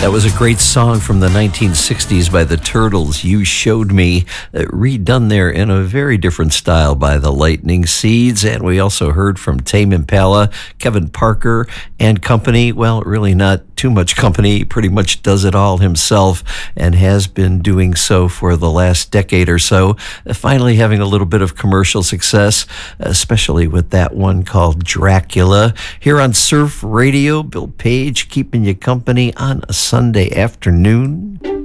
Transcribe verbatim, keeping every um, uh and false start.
That was a great song from the nineteen sixties by the Turtles, You Showed Me, uh, redone there in a very different style by the Lightning Seeds. And we also heard from Tame Impala, Kevin Parker and company. Well, really not too much company. He pretty much does it all himself and has been doing so for the last decade or so. Uh, finally having a little bit of commercial success, especially with that one called Dracula. Here on Surf Radio, Bill Page keeping you company on a Sunday afternoon.